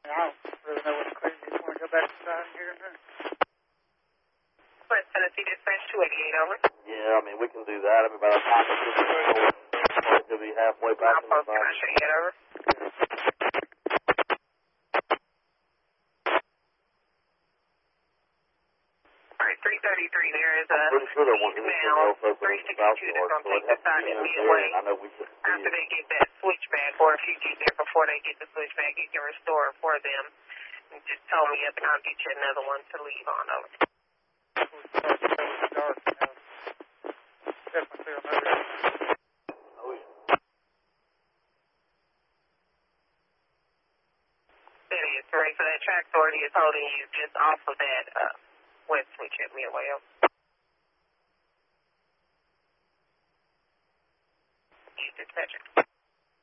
I don't really know what to clean. You want to go back inside here and there? West Tennessee Dispatch 288, over. Yeah, I mean, we can do that. I mean, by the time it's to be halfway back in the Can I show you that, over? Alright, 333, there is a pretty sure there wasn't anything else open in the south 362 yard, that's so going to take it the has to side be and in be there, away. and I know we should see After it. they get that switchback, or if you get there before they get the switchback, you can restore it for them. And just tell me up and I'll get you another one to leave on, over. Dark now. Definitely feel nervous. Oh, yeah. That is correct. So that track authority is holding you just off of that west switch at Midway, over. Dispatcher.